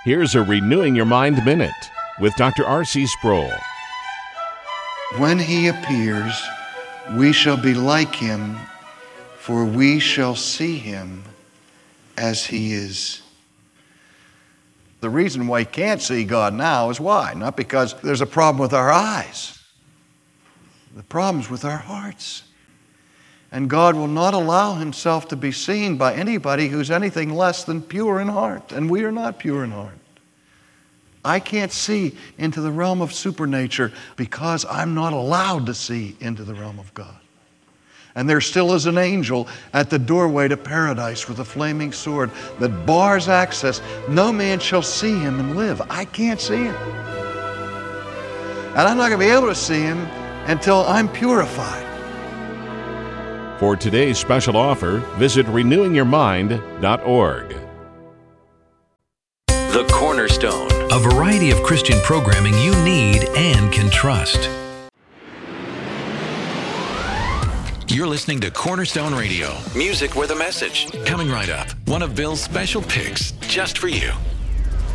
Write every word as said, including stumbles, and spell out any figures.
Here's a Renewing Your Mind Minute with Doctor R C Sproul. When he appears, we shall be like him, for we shall see him as he is. The reason why you can't see God now is why? Not because there's a problem with our eyes. The problem's with our hearts. And God will not allow himself to be seen by anybody who's anything less than pure in heart. And we are not pure in heart. I can't see into the realm of supernature because I'm not allowed to see into the realm of God. And there still is an angel at the doorway to paradise with a flaming sword that bars access. No man shall see him and live. I can't see him. And I'm not going to be able to see him until I'm purified. For today's special offer, visit renewing your mind dot org. The Cornerstone, a variety of Christian programming you need and can trust. You're listening to Cornerstone Radio, music with a message. Coming right up, one of Bill's special picks just for you.